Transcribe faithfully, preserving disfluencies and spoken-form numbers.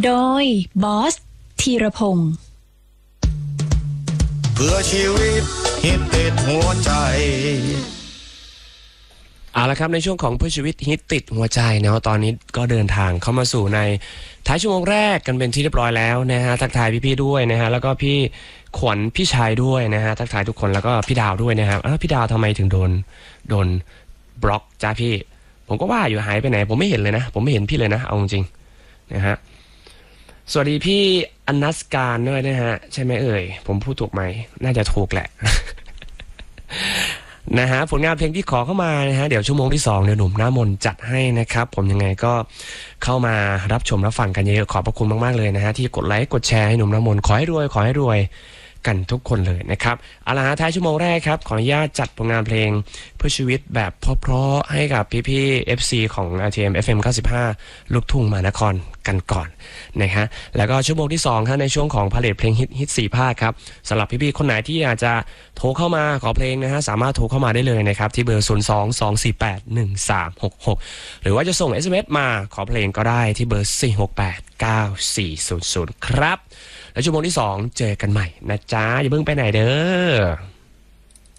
โดยบอสธีรพงศ์เพื่อชีวิตฮิตติดหัวใจเอาละครับในช่วงของเพื่อชีวิตฮิตติดหัวใจเนาะตอนนี้ก็เดินทางเข้ามาสู่ในท้ายชั่วโมงแรกกันเป็นที่เรียบร้อยแล้วนะฮะทักทายพี่ๆด้วยนะฮะแล้วก็พี่ขวัญพี่ชายด้วยนะฮะทักทายทุกคนแล้วก็พี่ดาวด้วยนะครับอ้าวพี่ดาวทำไมถึงโดนโดนบล็อกจ้าพี่ผมก็ว่าอยู่หายไปไหนผมไม่เห็นเลยนะผมไม่เห็นพี่เลยนะเอาจริงๆนะฮะสวัสดีพี่อนัสการด้วยนะฮะใช่ไหมเอ่ยผมพูดถูกไหมน่าจะถูกแหละ นะฮะผลงานเพลงที่ขอเข้ามานะฮะเดี๋ยวชั่วโมงที่สองเดี๋ยวหนุ่มหน้ามนจัดให้นะครับผมยังไงก็เข้ามารับชมรับฟังกันเยอะขอบพระคุณมากๆเลยนะฮะที่กดไลค์กดแชร์ให้หนุ่มหน้ามนขอให้รวยขอให้รวยกันทุกคนเลยนะครับเอาละฮะท้ายชั่วโมงแรกครับขออนุญาตจัดผลงานเพลงเพื่อชีวิตแบบเพราะๆให้กับพี่ๆ เอฟ ซี ของ อาร์ ที เอ็ม เอฟ เอ็ม เก้าสิบห้าลูกทุ่งมหานครกันก่อนนะฮะแล้วก็ชั่วโมงที่สองครับในช่วงของพาเลทเพลงฮิตฮิตสี่ภาคครับสำหรับพี่ๆคนไหนที่อยากจะโทรเข้ามาขอเพลงนะฮะสามารถโทรเข้ามาได้เลยนะครับที่เบอร์ศูนย์ สอง สอง สี่ แปด หนึ่ง สาม หก หกหรือว่าจะส่ง เอส เอ็ม เอส มาขอเพลงก็ได้ที่เบอร์สี่ หก แปด เก้า สี่ ศูนย์ ศูนย์ครับแล้วชั่วโมงที่สองเจอกันใหม่นะจ๊ะอย่าเพิ่งไปไหนเด้อ